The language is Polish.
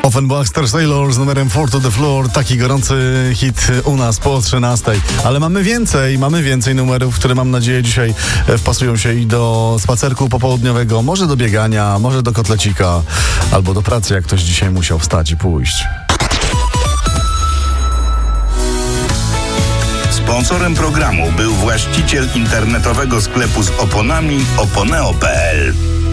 Offenbach Star Sailor z numerem 4 to the Floor. Taki gorący hit u nas po 13. Ale mamy więcej numerów, które mam nadzieję dzisiaj wpasują się i do spacerku popołudniowego, może do biegania, może do kotlecika, albo do pracy, jak ktoś dzisiaj musiał wstać i pójść. Sponsorem programu był właściciel internetowego sklepu z oponami oponeo.pl.